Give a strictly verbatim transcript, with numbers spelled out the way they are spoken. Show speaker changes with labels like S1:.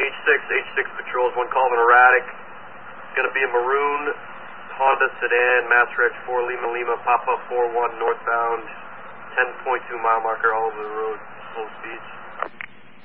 S1: H six, H six patrols, one Calvin erratic. It's going to be a maroon Honda sedan, Master X four, Lima Lima, Papa four one northbound, ten point two mile marker all over the road, slow speeds.